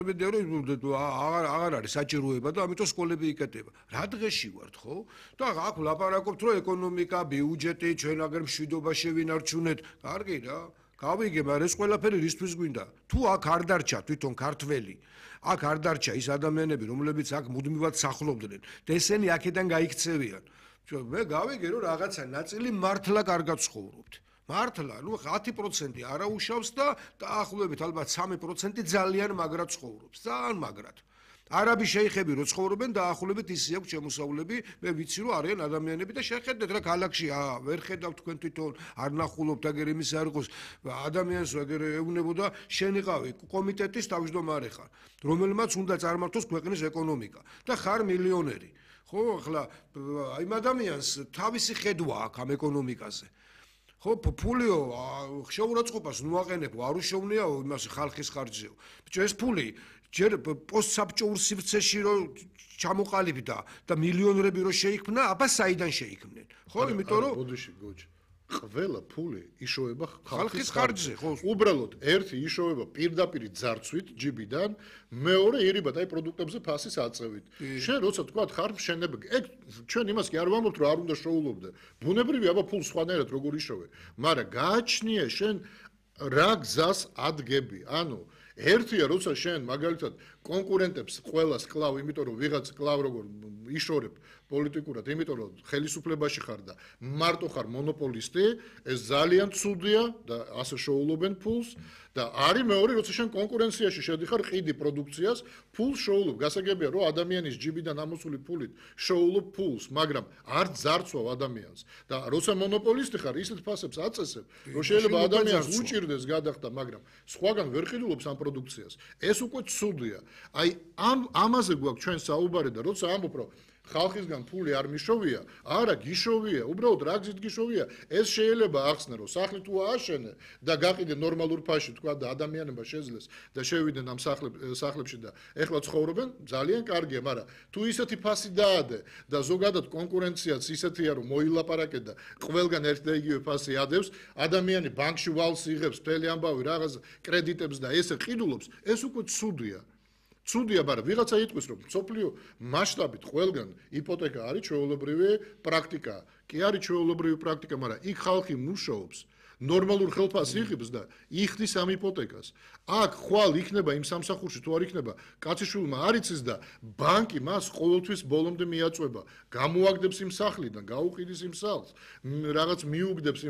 აღარ არის საჭიროება და ამიტომ სკოლები იკეტება. რა დღეში ვართ, ხო? და აქ ლაპარაკობთ, რომ ეკონომიკა, ბიუჯეტი, ჩვენ აგერ მშვიდობა შევინარჩუნეთ. კარგი რა. გავიგე, მაგრამ ეს ყველაფერი რისთვის გვინდა? თუ აქ არ დარჩა თვითონ ქართველი, აქ არ დარჩა ის ადამიანები, რომლებიც აქ მუდმივად სახლობდნენ და ესენი აქედან გაიქცევიან. მე გავიგე, რომ რაღაცა ნაწილი მართლა კარგად ცხოვრობთ. მართლა, ნუ 10% არაუშავს და დაახლოებით ალბათ 3% ძალიან მაგრად ცხოვრობს. ძალიან მაგრად. არაბი შეიხები რო ცხოვრობენ დაახლოებით ისე აქვს შემოსავლები, მე ვიცი რომ არიან ადამიანები და შეხედეთ რა ქალაქში ვერ ხედავთ თქვენ თვითონ არ ნახულობთ აგერ იმის არ იყოს ადამიანს აგერ ეუბნებოდა შენ იყავი კომიტეტის თავმჯდომარე ხარ, რომელმაც უნდა წარმართოს ქვეყნის ეკონომიკა და ხარ მილიონერი. ხო, ახლა იმ ადამიანს თავისი ხედვა აქვს ამ ეკონომიკაზე. ხო, ფულიო შეურაცხყოფას ნუ აყენებო, არ უშოვნიაო იმას ხალხის ხარჯზეო. ბიჭო, ეს ფული ჯერ პოსტსაბჭოურ სივრცეში რო ჩამოყალიბდა და მილიონრები რო შეიქმნა, აბა საიდან შეიქმნენ? ხო, იმიტომ რომ ბოდიში გოჯ ყველა ფული იშოვება ხალხის ხარჯზე, ხო. უბრალოდ ერთი იშოვება პირდაპირ ძარცვით ჯიბიდან, მეორე ირიბად აი პროდუქტებზე ფასის აწევით. შენ როცა თქვა ხარ მშენებელი, ეგ ჩვენ იმას კი არ ვამბობთ რომ არ უნდა შოულობდე. ბუნებრივი აბა ფულს სხვანაირად როგორ იშოვე, მაგრამ გააჩნია შენ რა გზას ადგები. ანუ ერთია როცა შენ მაგალითად კონკურენტებს ყველას კლავ, იმიტომ რომ ვიღაც კლავ როგორ იშორებ პოლიტიკურად, იმიტომ რომ ხელისუფლებაში ხარ და მარტო ხარ მონოპოლისტი, ეს ძალიან ცუდია და ასე შოულობენ ფულს და არის მეორე როცა შენ კონკურენციაში შედიხარ ყიდი პროდუქციას, ფულს შოულობ. გასაგებია რომ ადამიანის ჯიბიდან ამოსული ფულით შოულობ ფულს, მაგრამ არ ძარცვავ ადამიანს და როცა მონოპოლისტი ხარ, ისეთ ფასებს აწესებ, რომ შეიძლება ადამიანს უჭირდეს გადახდა, მაგრამ სხვაგან ვერ ყიდულობს ამ პროდუქციას. ეს უკვე ცუდია. აი ამაზე გვაქვს ჩვენ საუბარი და როცა ამბობ რომ ხალხისგან ფული არ მიშოვია, არა გიშოვია, უბრალოდ რა გზით გიშოვია, ეს შეიძლება ახსნე რომ სახლი თუ ააშენე და გაყიდე ნორმალურ ფასში თქვა და ადამიანებმა შეძლეს და შევიდნენ ამ სახლებში და ეხლა ცხოვრობენ, ძალიან კარგია, მაგრამ თუ ისეთი ფასი დაადე და ზოგადად კონკურენციაც ისეთია რომ მოილაპარაკე და ყველგან ერთ და იგივე ფასი ადევს, ადამიანი ბანკში ვალს იღებს, მთელი ამბავი რაღაც კრედიტებს და ესე ყიდულობს, ეს უკვე ცუდია. ცუდია, მაგრამ ვიღაცა იტყვის რომ სოფლიო მასშტაბით ყველგან იპოთეკა არის ჩვეულებრივი პრაქტიკა. კი არის ჩვეულებრივი პრაქტიკა, მაგრამ იქ ხალხი მუშაობს, ნორმალურ ხელფასს იღებს და იხდის ამ იპოთეკას. აქ ხვალ იქნება იმ სამსახურში თუ არ იქნება, კაციშვილმა არ იცის და ბანკი მას ყოველთვის ბოლომდე მიაწვება, გამოაგდებს იმ სახლიდან, გაუყიდის იმ სახლს, რაღაც მიუგდებს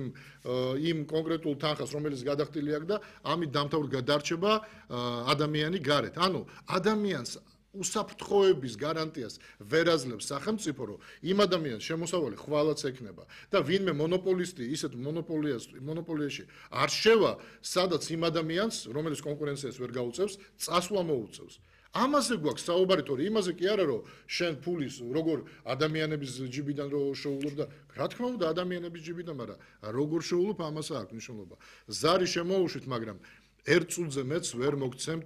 იმ კონკრეტულ თანხას, რომელიც გადახდილი აქვს და ამით დამთავრ გადარჩება ადამიანი გარეთ. ანუ ადამიანს უსაფრთხოების გარანტიას ვერ აძლევს სახელმწიფო, რომ იმ ადამიანს შემოსავალი ხვალაც ექნება და ვინმე მონოპოლისტი ისეთ მონოპოლიაში არ შევა, სადაც იმ ადამიანს, რომელიც კონკურენციას ვერ გაუწევს, წასვლა მოუწევს. ამაზე გვაქვს საუბარი, თორე იმაზე კი არა, რომ შენ ფულის როგორ ადამიანების ჯიბიდან რო შოულობ და რა თქმა უნდა ადამიანების ჯიბიდან, მაგრამ როგორ შოულობ ამასა აქვს მნიშვნელობა. ზარი შემოუშვით, მაგრამ ერთ წუთზე მეც ვერ მოგცემთ,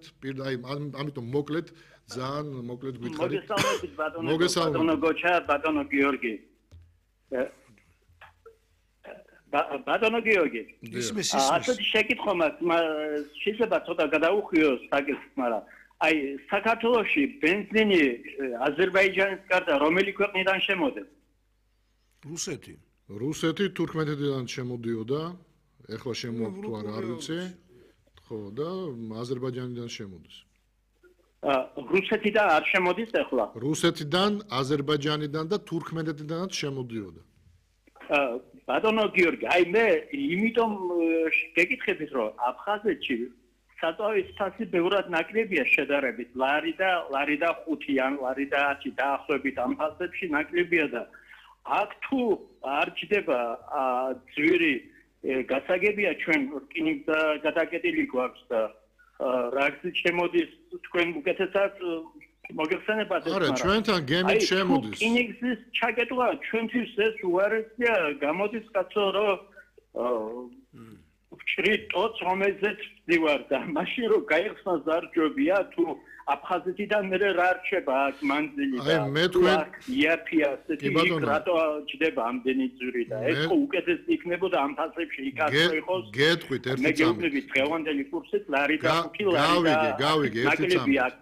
ამიტომ მოკლედ ძალიან მოკლედ გითხარით. მოგესალმებით ბატონო გოჩა, ბატონო გიორგი. ბატონო გიორგი. ასეთი შეკითხვა მაქვს, შეიძლება ცოტა გადაუხვიოს საკითხს, მაგრამ აი საქართველოში ბენზინი აზერბაიჯანის გარდა რომელი ქვეყნიდან შემოდის? რუსეთი. რუსეთი თურქმენეთიდან შემოდიოდა, ეხლა შემოაქვს თუ არა არ ვიცი. ხო და აზერბაიჯანიდან შემოდის. რუსეთიდან არ შემოდის ახლა? რუსეთიდან, აზერბაიჯანიდან და თურქმენეთიდანაც შემოდიოდა. ბატონო გიორგი, აი მე იმიტომ გეკითხებით, რომ აფხაზეთში საწვავის თასი ბევრად ნაკლებია შედარებით, ლარი და 5-იან, ლარი და 10 დაახლოებით ამ ფასებში ნაკლებია და აქ თუ არ ჩდება ძვირი გასაგებია ჩვენ რკინიგზა გადაკეტილი გვაქვს და რა გზით შემოდის თქვენ უკეთესად მოგეხსენებათ ეს არა ჩვენთან გემით შემოდის რკინიგზის ჩაკეტვა ჩვენთვის ეს უარესია გამოდის კაცო რომ ვჭრით ტოც რომელზეც ვდივარ და მაშინ რომ გაიხსნა ზარჯობია თუ აფხაზეთიდან მე რა რჩება აქ მანძილი და აი მე თქვენ იაფია ასეთი რატო ჩდება ამდენი ძვირი და ეს ხო უკეთესი იქნებოდა ამ ფასებში იქაც იყოს გეტყვით ერთი წამი მე გეუბნებით დღევანდელი კურსით ლარი და 5 ლარი გავიგე ერთი წამი